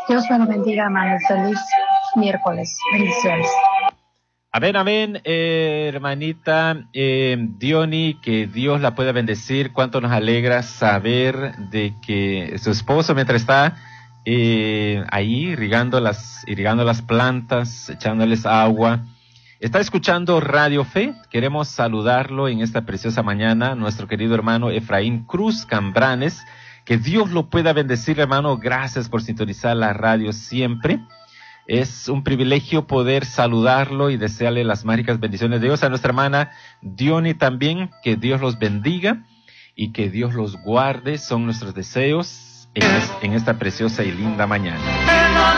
Dios me lo bendiga, hermano. Feliz miércoles. Bendiciones. Amén, hermanita Diony, que Dios la pueda bendecir. Cuánto nos alegra saber de que su esposo, mientras está ahí irrigando las plantas, echándoles agua, está escuchando Radio Fe. Queremos saludarlo en esta preciosa mañana, nuestro querido hermano Efraín Cruz Cambranes. Que Dios lo pueda bendecir, hermano. Gracias por sintonizar la radio siempre. Es un privilegio poder saludarlo y desearle las mágicas bendiciones de Dios. A nuestra hermana Diony también, que Dios los bendiga y que Dios los guarde. Son nuestros deseos en esta preciosa y linda mañana.